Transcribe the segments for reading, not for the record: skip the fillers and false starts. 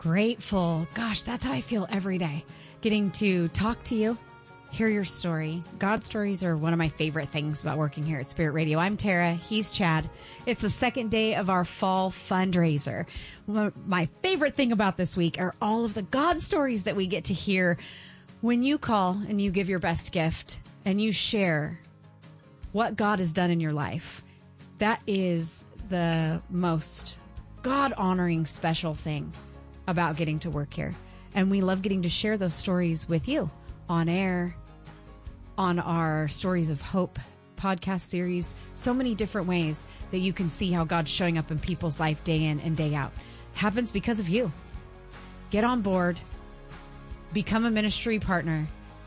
Grateful. Gosh, that's how I feel every day. Getting to talk to you, hear your story. God stories are one of my favorite things about working here at Spirit Radio. I'm Tara. He's Chad. It's the second day of our fall fundraiser. My favorite thing about this week are all of the God stories that we get to hear when you call and you give your best gift and you share what God has done in your life. That is the most God-honoring special thing about getting to work here. And we love getting to share those stories with you on air, on our Stories of Hope podcast series. So many different ways that you can see how God's showing up in people's life day in and day out. Happens because of you. Get on board. Become a ministry partner.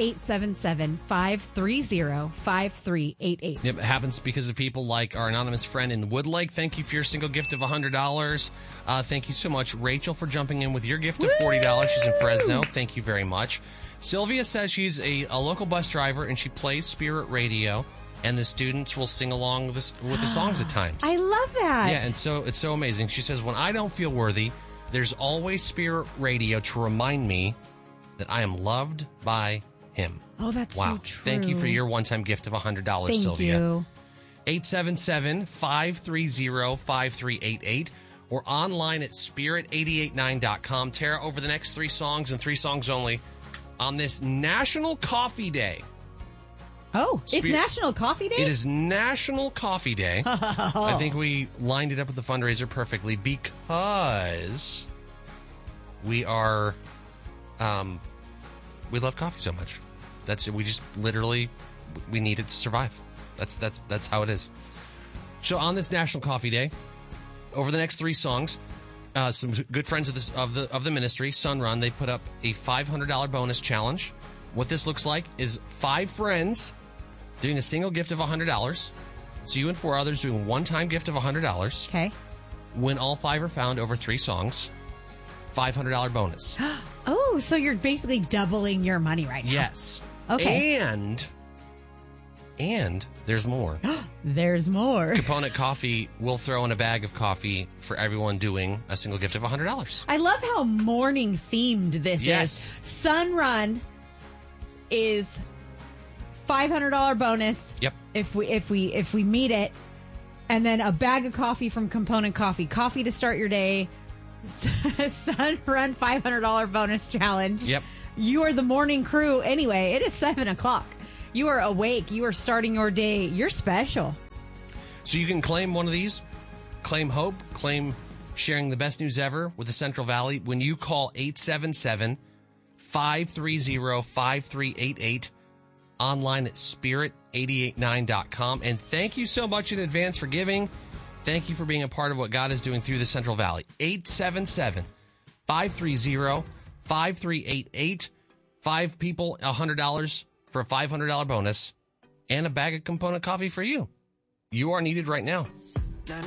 877-530-5388. It happens because of people like our anonymous friend in Woodlake. Thank you for your single gift of $100. Thank you so much, Rachel, for jumping in with your gift of $40. She's in Fresno. Thank you very much. Sylvia says she's a local bus driver, and she plays Spirit Radio, and the students will sing along with the songs at times. I love that. Yeah, and so it's so amazing. She says, when I don't feel worthy, there's always Spirit Radio to remind me that I am loved by Him. Oh, that's wow. So true. Thank you for your one-time gift of $100, Sylvia. You. 877-530-5388 or online at spirit889.com. Tara, over the next 3 songs and 3 songs only on this National Coffee Day. Oh, it's National Coffee Day? It is National Coffee Day. I think we lined it up with the fundraiser perfectly because we are, we love coffee so much. We just literally, we need it to survive. That's how it is. So on this National Coffee Day, over the next 3 songs, some good friends of the ministry, Sunrun, they put up a $500 bonus challenge. What this looks like is 5 friends doing a single gift of $100. So you and 4 others doing a one-time gift of $100. Okay. When all 5 are found over 3 songs, $500 bonus. Oh, so you're basically doubling your money right now. Yes. Okay. And there's more. There's more. Component Coffee will throw in a bag of coffee for everyone doing a single gift of $100. I love how morning themed this Yes. is. Sunrun is $500 bonus. Yep. If we meet it, and then a bag of coffee from Component Coffee. Coffee to start your day. Sunrun $500 bonus challenge. Yep. You are the morning crew. Anyway, it is 7:00. You are awake. You are starting your day. You're special. So you can claim one of these. Claim hope. Claim sharing the best news ever with the Central Valley when you call 877-530-5388 online at spirit889.com. And thank you so much in advance for giving. Thank you for being a part of what God is doing through the Central Valley. 877-530-5388. 5 people, $100 for a $500 bonus and a bag of Component Coffee for you. You are needed right now.